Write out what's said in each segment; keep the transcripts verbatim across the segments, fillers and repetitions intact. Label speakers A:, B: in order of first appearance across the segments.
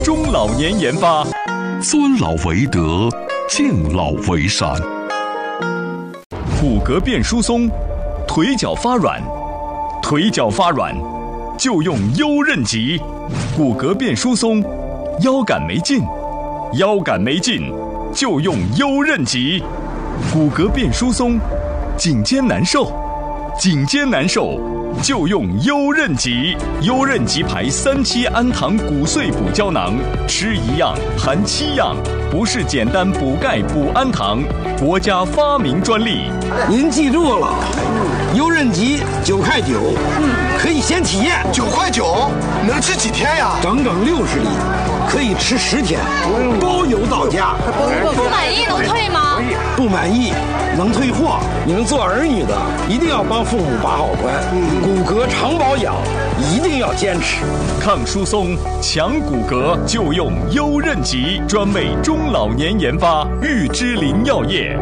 A: 中老年研发，
B: 尊老为德，敬老为善。
A: 骨骼变疏松，腿脚发软，腿脚发软就用优韧极。骨骼变疏松，腰杆没劲，腰杆没劲就用优韧极。骨骼变疏松，颈肩难受，颈肩难受就用优韧极。优韧极牌三七氨糖骨碎补胶囊，吃一样含七样，不是简单补钙补氨糖，国家发明专利。
C: 您记住了，优韧极九块九，嗯，可以先体验。
D: 九块九能吃几天呀？
C: 整整六十粒，可以吃十天，包邮到家。
E: 不满意能退吗？
C: 不满意能退货。你们做儿女的一定要帮父母把好关，骨骼常保养一定要坚持。
A: 抗疏松、强骨骼就用优韧极，专为中老年研发，玉芝林药业。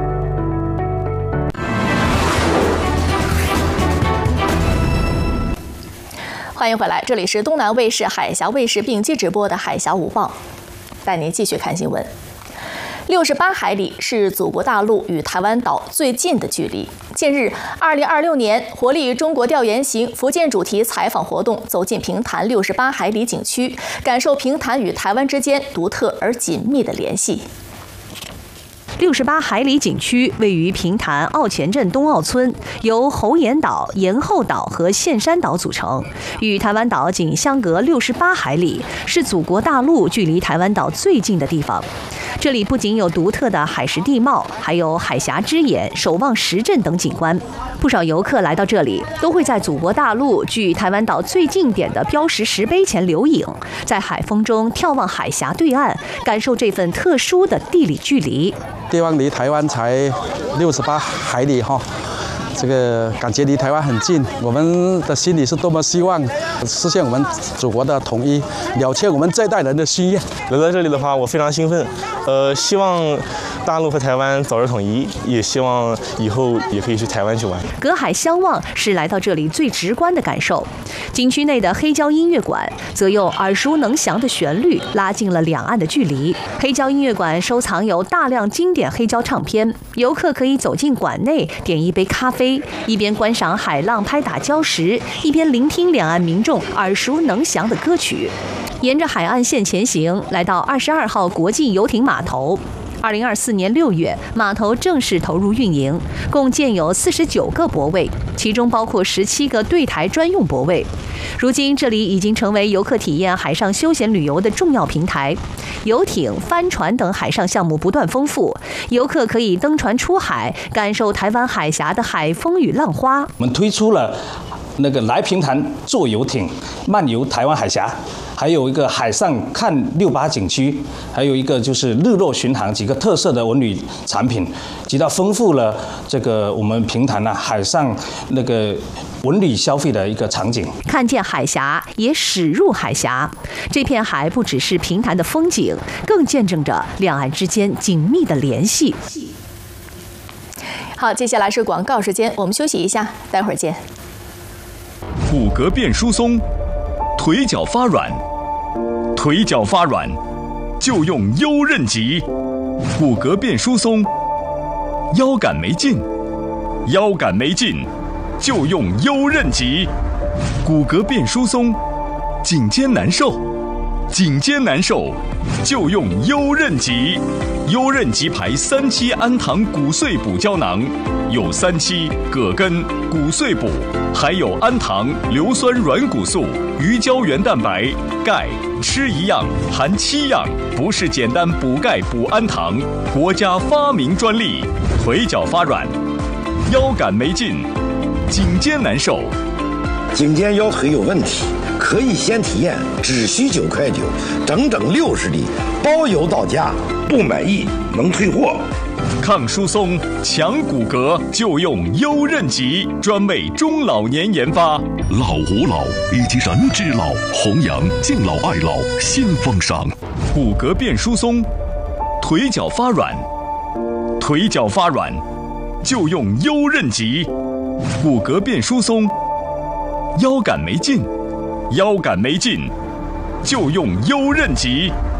F: 欢迎回来，这里是东南卫视、海峡卫视并机直播的《海峡午报》，带您继续看新闻。六十八海里是祖国大陆与台湾岛最近的距离。近日，二零二六年活力中国调研行福建主题采访活动走进平潭六十八海里景区，感受平潭与台湾之间独特而紧密的联系。
G: 六十八海里景区位于平潭澳前镇东澳村，由猴岩岛、延后岛和线山岛组成，与台湾岛仅相隔六十八海里，是祖国大陆距离台湾岛最近的地方。这里不仅有独特的海蚀地貌，还有海峡之眼、守望石阵等景观。不少游客来到这里，都会在祖国大陆距台湾岛最近点的标识石碑前留影，在海风中眺望海峡对岸，感受这份特殊的地理距离。
H: 地方离台湾才六十八海里哈，这个感觉离台湾很近。我们的心里是多么希望实现我们祖国的统一，了却我们这一代人的心愿。
I: 来到这里的话，我非常兴奋，呃，希望大陆和台湾早日统一，也希望以后也可以去台湾去玩。
G: 隔海相望是来到这里最直观的感受。景区内的黑胶音乐馆则用耳熟能详的旋律拉近了两岸的距离。黑胶音乐馆收藏有大量经典黑胶唱片，游客可以走进馆内，点一杯咖啡，一边观赏海浪拍打礁石，一边聆听两岸民众耳熟能详的歌曲。沿着海岸线前行，来到二十二号国际游艇码头。二零二四年六月，码头正式投入运营，共建有四十九个泊位，其中包括十七个对台专用泊位。如今，这里已经成为游客体验海上休闲旅游的重要平台。游艇、帆船等海上项目不断丰富，游客可以登船出海，感受台湾海峡的海风与浪花。
J: 我们推出了那个来平潭坐游艇漫游台湾海峡，还有一个海上看六八景区，还有一个就是日落巡航几个特色的文旅产品，极大丰富了这个我们平潭啊海上那个文旅消费的一个场景。
G: 看见海峡，也驶入海峡。这片海不只是平潭的风景，更见证着两岸之间紧密的联系。
F: 好，接下来是广告时间，我们休息一下，待会儿见。
A: 骨骼变疏松，腿脚发软，腿脚发软就用优韧极。骨骼变疏松，腰杆没劲，腰杆没劲就用优韧极。骨骼变疏松，颈肩难受，颈肩难受就用优韧极。优韧极牌三七氨糖骨碎补胶囊，有三七、葛根、骨碎补，还有氨糖、硫酸软骨素、鱼胶原蛋白、钙，吃一样含七样，不是简单补钙补氨糖，国家发明专利。腿脚发软，腰杆没劲，颈肩难受，
C: 颈肩腰腿有问题，可以先体验，只需九块九，整整六十粒，包邮到家。不满意能退货。
A: 抗疏松、强骨骼就用优韧极，专为中老年研发。
B: 老吾老以及人之老，弘扬敬老爱老新风尚。
A: 骨骼变疏松，腿脚发软，腿脚发软就用优韧极。骨骼变疏松，腰杆没劲，腰杆没劲就用优任级。